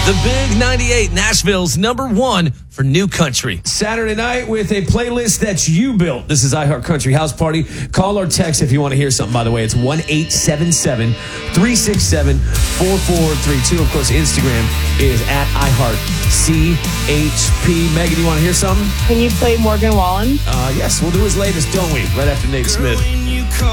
The Big 98, Nashville's #1 for new country. Saturday night with a playlist that you built. This is iHeart Country House Party. Call or text if you want to hear something, by the way. It's 1-877-367-4432. Of course, Instagram is at iHeartCHP. Megan, you want to hear something? Can you play Morgan Wallen? Yes, we'll do his latest, don't we? Right after Nate Smith.